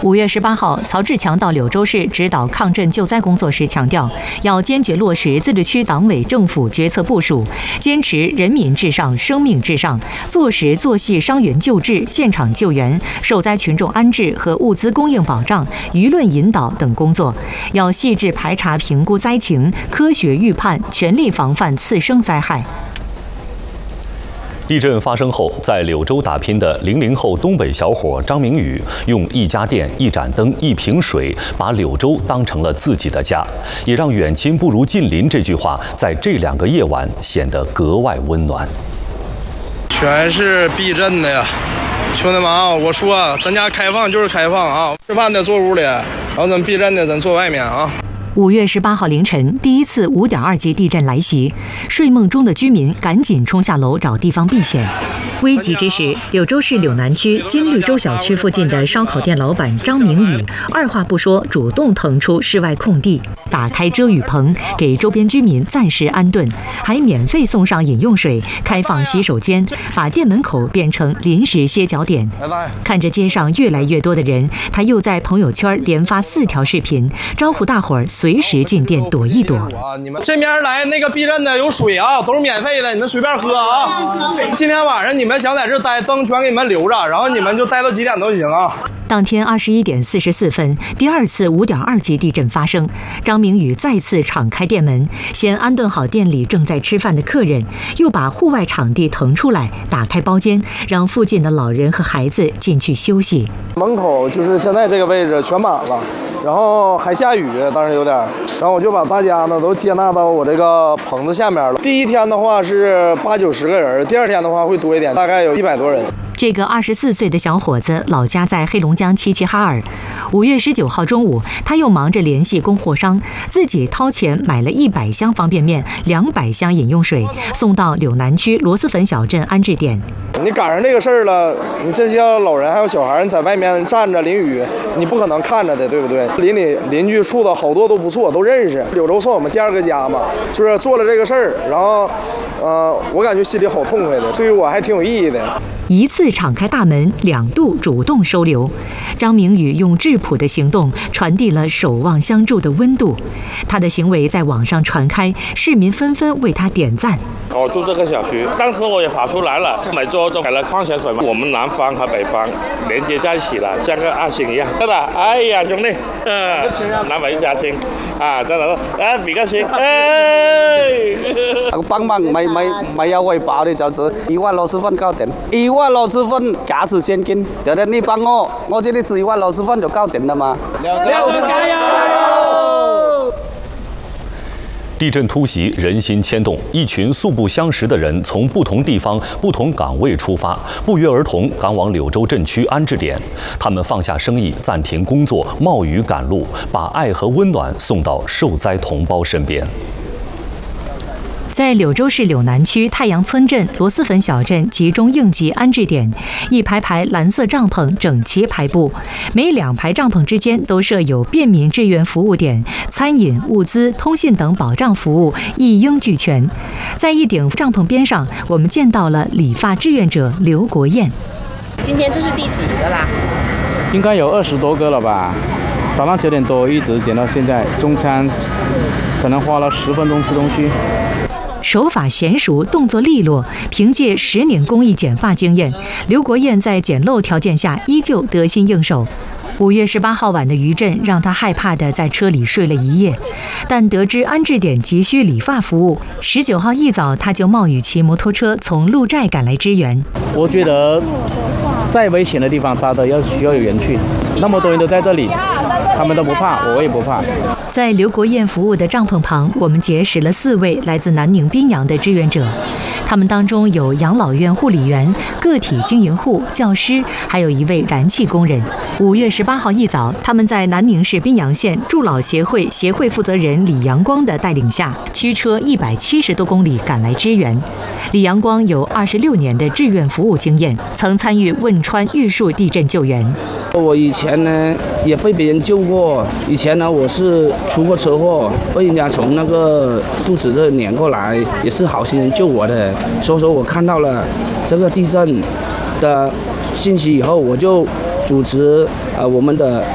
5月18号，曹志强到柳州市指导抗震救灾工作时强调，要坚决落实自治区党委政府决策部署，坚持人民至上、生命至上，做实做细伤员救治、现场救援、受灾群众安置和物资供应保障、舆论引导等工作，要细致排查评估灾情，科学预判，全力防范次生灾害。 地震发生后，在柳州打拼的00后东北小伙张明宇，用一家店、一盏灯、一瓶水，把柳州当成了自己的家，也让远亲不如近邻这句话在这2个夜晚显得格外温暖。 全是避震的呀，兄弟们啊，我说咱家开放就是开放啊，吃饭的坐屋里，然后咱避震的咱坐外面啊。 5月18号凌晨，第一次5.2级地震来袭，睡梦中的居民赶紧冲下楼找地方避险。危急之时，柳州市柳南区金绿洲小区附近的烧烤店老板张明宇二话不说，主动腾出室外空地，打开遮雨棚，给周边居民暂时安顿，还免费送上饮用水，开放洗手间，把店门口变成临时歇脚点。看着街上越来越多的人，他又在朋友圈连发4条视频，招呼大伙儿随时进店躲一躲。 你们这边来那个避震的有水啊，都是免费的，你们随便喝啊。今天晚上你们想在这待，灯全给你们留着，然后你们就待到几点都行啊。 当天21点44分，第2次5.2级地震发生，张明宇再次敞开店门，先安顿好店里正在吃饭的客人，又把户外场地腾出来，打开包间，让附近的老人和孩子进去休息。 门口就是现在这个位置全满了，然后还下雨，当时有点，然后我就把大家呢都接纳到我这个棚子下面了。第一天的话是8、90个人，第2天的话会多一点，大概有100多人。 这个24岁的小伙子老家在黑龙江齐齐哈尔。5月19号中午，他又忙着联系供货商，自己掏钱买了100箱方便面、200箱饮用水，送到柳南区螺蛳粉小镇安置点。 你赶上这个事儿了，你这些老人还有小孩，你在外面站着淋雨，你不可能看着的，对不对？邻居处的好多都不错，都认识。柳州算我们第2个家嘛，就是做了这个事儿，然后，我感觉心里好痛快的，对于我还挺有意义的。 一次敞开大门，2度主动收留。张明宇用质朴的行动传递了守望相助的温度，他的行为在网上传开，市民纷纷为他点赞。 我住这个小区，当时我也跑出来了，每周都给了矿泉水嘛。我们南方和北方连接在一起了，像个爱心一样，真的。哎呀，兄弟，南北一家亲啊，真的，比個心， 幫忙沒有回報的就是1萬60分搞掂，1萬60分假使現金，等等你幫我這裡是1萬60分就搞定了嘛。加油！ 地震突袭，人心牵动，一群素不相识的人从不同地方、不同岗位出发，不约而同赶往柳州震区安置点。他们放下生意，暂停工作，冒雨赶路，把爱和温暖送到受灾同胞身边。 在柳州市柳南区太阳村镇螺蛳粉小镇集中应急安置点，一排排蓝色帐篷整齐排布，每2排帐篷之间都设有便民志愿服务点，餐饮、物资、通信等保障服务一应俱全。在一顶帐篷边上，我们见到了理发志愿者刘国艳。 今天这是第几个啦？ 应该有20多个了吧。早上9点多一直剪到现在，中餐可能花了10分钟吃东西。 手法娴熟，动作利落，凭借10年工艺剪发经验，刘国艳在简陋条件下依旧得心应手。5月18号晚的余震让他害怕地在车里睡了一夜，但得知安置点急需理发服务，19号一早他就冒雨骑摩托车从鹿寨赶来支援。 我觉得再危险的地方他都需要有人去，那么多人都在这里，他们都不怕，我也不怕。 在刘国艳服务的帐篷旁，我们结识了4位来自南宁宾阳的志愿者。他们当中有养老院护理员、个体经营户、教师，还有一位燃气工人。5月18号一早，他们在南宁市宾阳县助老协会负责人李阳光的带领下，驱车170多公里赶来支援。李阳光有26年的志愿服务经验，曾参与汶川玉树地震救援。 我以前呢也被别人救过，以前呢我是出过车祸，被人家从那个肚子这碾过来，也是好心人救我的。所以说我看到了这个地震的信息以后，我就组织我们的